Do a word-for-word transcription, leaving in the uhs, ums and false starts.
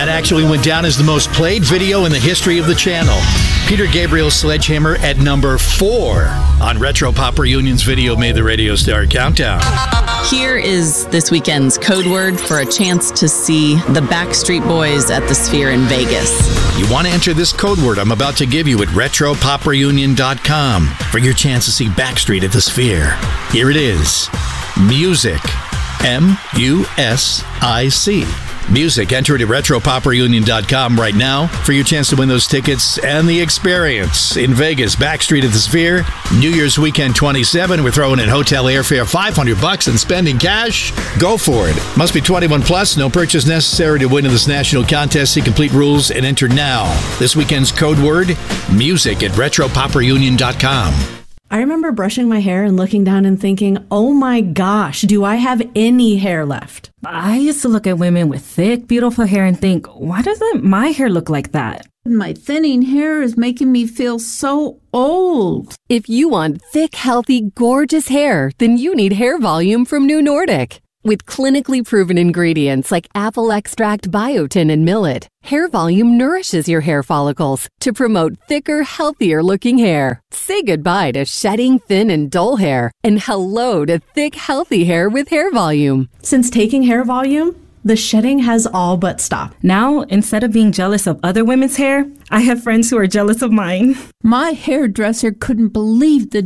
That actually went down as the most played video in the history of the channel. Peter Gabriel's Sledgehammer at number four on Retro Pop Reunion's Video Made the Radio Star Countdown. Here is this weekend's code word for a chance to see the Backstreet Boys at the Sphere in Vegas. You want to enter this code word I'm about to give you at retro pop reunion dot com for your chance to see Backstreet at the Sphere. Here it is. Music. M U S I C. Music. Enter it at retro pop reunion dot com right now for your chance to win those tickets and the experience in Vegas. Backstreet at the Sphere, New Year's weekend twenty-seven. We're throwing in hotel airfare, five hundred bucks, and spending cash. Go for it. Must be twenty-one plus. No purchase necessary to win in this national contest. See complete rules and enter now. This weekend's code word, music at retro pop reunion dot com. I remember brushing my hair and looking down and thinking, oh my gosh, do I have any hair left? I used to look at women with thick, beautiful hair and think, why doesn't my hair look like that? My thinning hair is making me feel so old. If you want thick, healthy, gorgeous hair, then you need Hair Volume from New Nordic. With clinically proven ingredients like apple extract, biotin, and millet, Hair Volume nourishes your hair follicles to promote thicker, healthier-looking hair. Say goodbye to shedding, thin, and dull hair, and hello to thick, healthy hair with Hair Volume. Since taking Hair Volume, the shedding has all but stopped. Now, instead of being jealous of other women's hair, I have friends who are jealous of mine. My hairdresser couldn't believe the